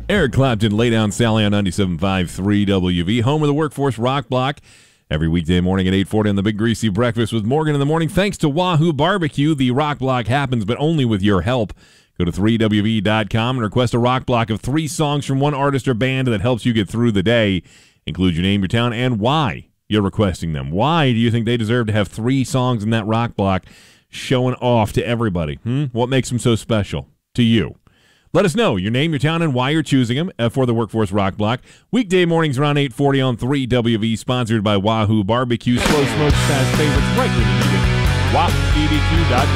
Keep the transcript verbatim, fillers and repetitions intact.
Eric Clapton, Lay Down Sally on ninety-seven point five three W V, home of the Workforce Rock Block. Every weekday morning at eight forty on the Big Greasy Breakfast with Morgan in the morning. Thanks to Wahoo Barbecue, the Rock Block happens, but only with your help. Go to three W V dot com and request a rock block of three songs from one artist or band that helps you get through the day. Include your name, your town, and why you're requesting them. Why do you think they deserve to have three songs in that rock block showing off to everybody? Hmm? What makes them so special to you? Let us know your name, your town, and why you're choosing them for the Workforce Rock Block. Weekday mornings around eight forty on three W V, sponsored by Wahoo Barbecue. Slow Smoke, fast favorites, right when you need it. Wahoo B B Q dot com.